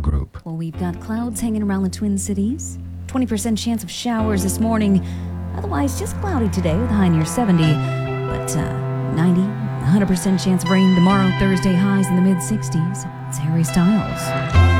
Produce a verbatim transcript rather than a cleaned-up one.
Group. Well, we've got clouds hanging around the Twin Cities. twenty percent chance of showers this morning. Otherwise, just cloudy today with a high near seventy. But uh, ninety, one hundred percent chance of rain tomorrow. Thursday highs in the mid sixties. It's Harry Styles.